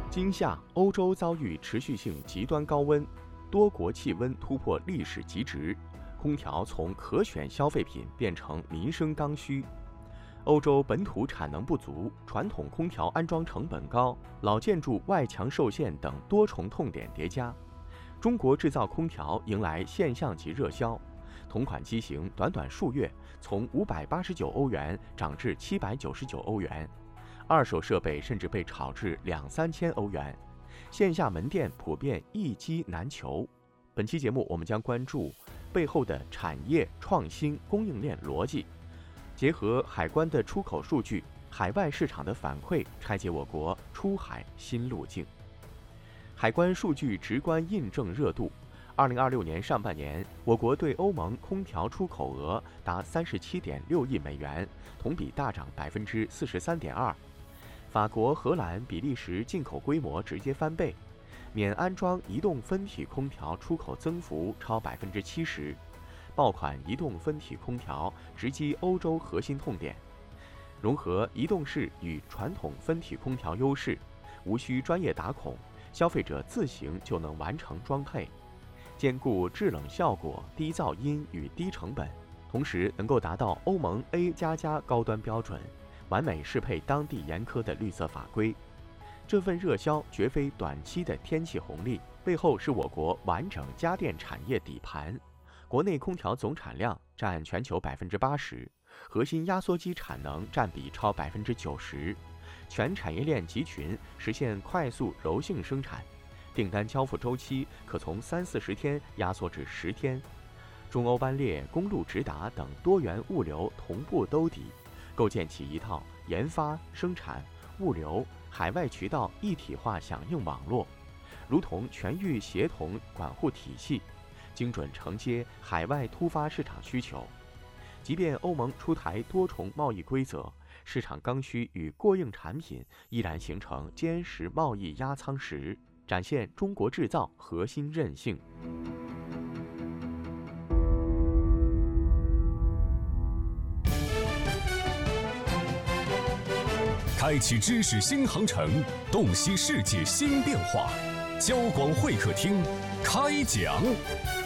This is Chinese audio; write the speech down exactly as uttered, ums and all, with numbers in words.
今夏，欧洲遭遇持续性极端高温，多国气温突破历史极值，空调从可选消费品变成民生刚需。欧洲本土产能不足，传统空调安装成本高，老建筑外墙受限等多重痛点叠加。中国制造空调迎来现象级热销，同款机型短短数月从五百八十九欧元涨至七百九十九欧元，二手设备甚至被炒至两三千欧元，线下门店普遍一机难求。本期节目我们将关注背后的产业创新供应链逻辑，结合海关的出口数据、海外市场的反馈，拆解我国出海新路径。海关数据直观印证热度。二零二六年上半年，我国对欧盟空调出口额达三十七点六亿美元，同比大涨百分之四十三点二。法国、荷兰、比利时进口规模直接翻倍，免安装移动分体空调出口增幅超百分之七十。爆款移动分体空调直击欧洲核心痛点，融合移动式与传统分体空调优势，无需专业打孔，消费者自行就能完成装配，兼顾制冷效果、低噪音与低成本，同时能够达到欧盟 A 加加高端标准，完美适配当地严苛的绿色法规。这份热销绝非短期的天气红利，背后是我国完整家电产业底盘。国内空调总产量占全球百分之八十，核心压缩机产能占比超百分之九十，全产业链集群实现快速柔性生产，订单交付周期可从三四十天压缩至十天，中欧班列、公路直达等多元物流同步兜底，构建起一套研发、生产、物流、海外渠道一体化响应网络，如同全域协同管护体系，精准承接海外突发市场需求。即便欧盟出台多重贸易规则，市场刚需与过硬产品依然形成坚实贸易压舱石，展现中国制造核心韧性。 开启知识新航程，洞悉世界新变化。交广会客厅开讲。